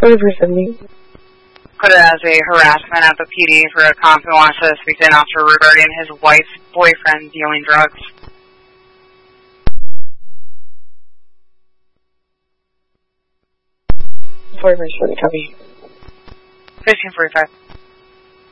4470. Put it as a harassment at the PD for a cop who wants to speak to an officer regarding his wife's boyfriend dealing drugs. 4470, copy. 1545.